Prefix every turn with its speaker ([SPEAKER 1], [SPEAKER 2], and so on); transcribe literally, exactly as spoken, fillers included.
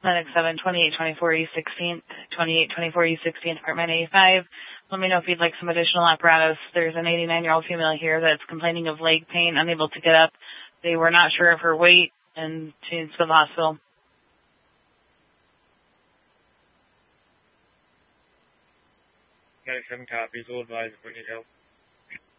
[SPEAKER 1] Clinic seven, twenty-eight twenty-four East sixteenth, twenty-eight twenty-four East sixteenth, apartment eighty-five. Let me know if you'd like some additional apparatus. There's an eighty-nine-year-old female here that's complaining of leg pain, unable to get up. They were not sure of her weight, and she needs to go to the hospital.
[SPEAKER 2] Clinic seven copies. We'll advise if we need help.